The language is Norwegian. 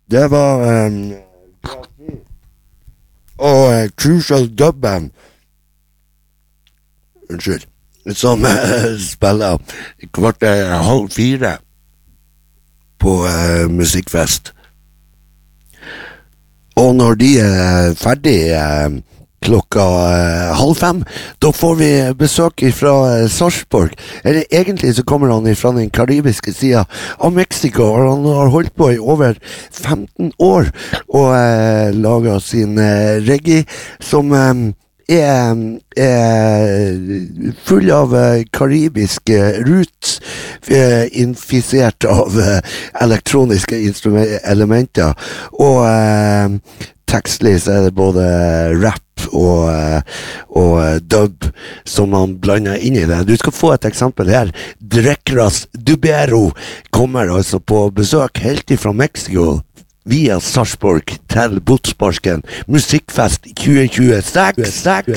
Det var og Crucial Dub-band. Unnskyld. Som spiller 3:15 på musikkfest. Og når de ferdig klokka 4:30, da får vi besøk fra Sarpsborg. Eller egentlig så kommer han fra den karibiske siden av Mexico, og han har holdt på i over 15 år og laget sin reggae, som er full av karibiske roots, infisert av elektroniske elementer, og tekstlig så er det både rap og dub som man blander inn i det. Du skal få et eksempel her. Drekras Dubero kommer altså på besøk helt fra Mexico via Sarpsborg til Botsparken. Musikkfest 2026.